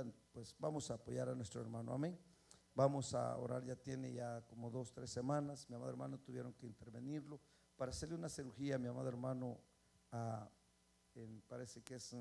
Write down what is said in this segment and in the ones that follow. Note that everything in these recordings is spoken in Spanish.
pues vamos a apoyar a nuestro hermano, amén. Vamos a orar, ya tiene ya como 2, 3 semanas, mi amado hermano, tuvieron que intervenirlo para hacerle una cirugía, mi amado hermano, parece que es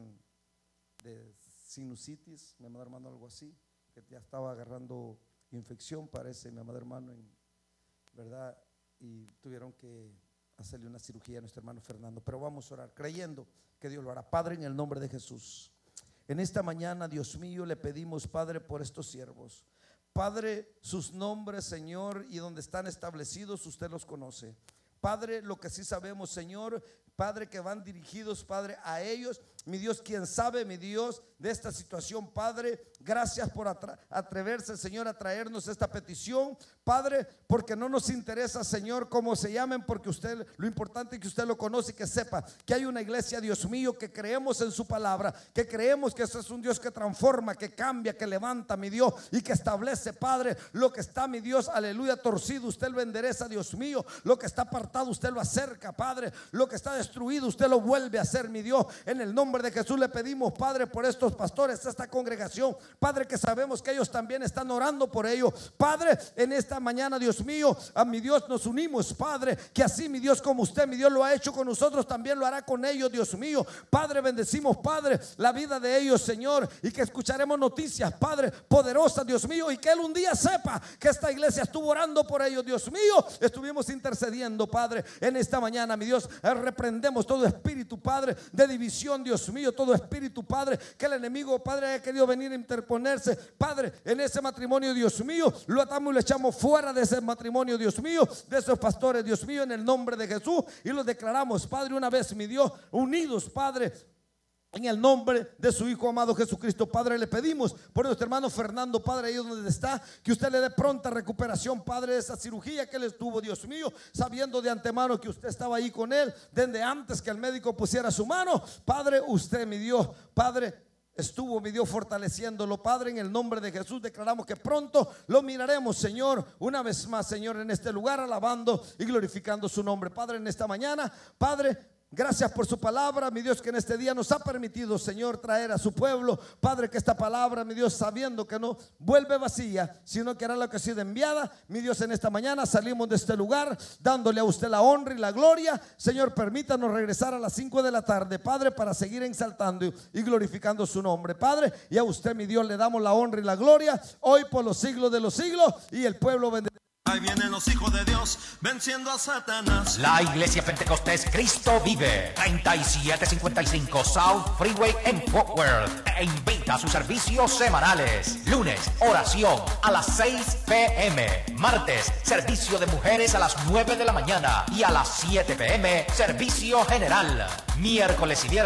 de sinusitis, mi amado hermano, algo así, que ya estaba agarrando infección, parece, mi amado hermano, ¿verdad? Y tuvieron que hacerle una cirugía a nuestro hermano Fernando, pero vamos a orar creyendo que Dios lo hará. Padre, en el nombre de Jesús, en esta mañana, Dios mío, le pedimos, Padre, por estos siervos, Padre, sus nombres, Señor, y donde están establecidos, usted los conoce. Padre, lo que sí sabemos, Señor, Padre, que van dirigidos, Padre, a ellos, mi Dios, quien sabe, mi Dios, de esta situación, Padre, gracias por atreverse, Señor, a traernos esta petición, Padre, porque no nos interesa, Señor, cómo se llamen, porque usted, lo importante es que usted lo conoce y que sepa que hay una iglesia, Dios mío, que creemos en su palabra, que creemos que ese es un Dios que transforma, que cambia, que levanta, mi Dios, y que establece, Padre, lo que está, mi Dios, aleluya, torcido, usted lo endereza, Dios mío, lo que está apartado, usted lo acerca, Padre, lo que está destruido, usted lo vuelve a hacer, mi Dios. En el nombre de Jesús le pedimos, Padre, por estos pastores, esta congregación, Padre, que sabemos que ellos también están orando por ellos, Padre, en esta mañana, Dios mío, a mi Dios nos unimos, Padre, que así, mi Dios, como usted, mi Dios, lo ha hecho con nosotros, también lo hará con ellos, Dios mío, Padre, bendecimos, Padre, la vida de ellos, Señor, y que escucharemos noticias, Padre, poderosas, Dios mío, y que Él un día sepa que esta iglesia estuvo orando por ellos, Dios mío, estuvimos intercediendo, Padre, en esta mañana, mi Dios, reprendemos todo espíritu, Padre, de división, Dios mío, todo espíritu, Padre, que el enemigo, Padre, haya querido venir a interponerse, Padre, en ese matrimonio, Dios mío, lo atamos y lo echamos fuera de ese matrimonio, Dios mío, de esos pastores, Dios mío, en el nombre de Jesús, y los declaramos, Padre, una vez, mi Dios, unidos, Padre, en el nombre de su Hijo amado Jesucristo. Padre, le pedimos por nuestro hermano Fernando, Padre, ahí donde está, que usted le dé pronta recuperación, Padre, de esa cirugía que él estuvo, Dios mío, sabiendo de antemano que usted estaba ahí con él, desde antes que el médico pusiera su mano. Padre, usted, mi Dios, Padre, estuvo, mi Dios, fortaleciéndolo, Padre, en el nombre de Jesús. Declaramos que pronto lo miraremos, Señor, una vez más, Señor, en este lugar, alabando y glorificando su nombre. Padre, en esta mañana, Padre, gracias por su palabra, mi Dios, que en este día nos ha permitido, Señor, traer a su pueblo, Padre, que esta palabra, mi Dios, sabiendo que no vuelve vacía, sino que hará lo que ha sido enviada, mi Dios, en esta mañana salimos de este lugar dándole a usted la honra y la gloria. Señor, permítanos regresar a las 5 de la tarde, Padre, para seguir exaltando y glorificando su nombre, Padre, y a usted, mi Dios, le damos la honra y la gloria hoy por los siglos de los siglos. Y el pueblo bendecido. Ahí vienen los hijos de Dios venciendo a Satanás. La Iglesia Pentecostés Cristo Vive, 3755 South Freeway en Fort Worth, te invita a sus servicios semanales. Lunes, oración a las 6 p.m. Martes, servicio de mujeres a las 9 de la mañana. Y a las 7 p.m, servicio general. Miércoles y viernes